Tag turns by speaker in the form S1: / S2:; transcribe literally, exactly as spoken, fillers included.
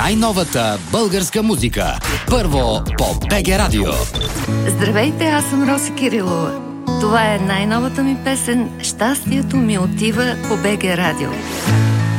S1: най-новата българска музика. Първо по БГ Радио.
S2: Здравейте, аз съм Роси Кирилова. Това е най-новата ми песен "Щастието ми отива" по БГ Радио.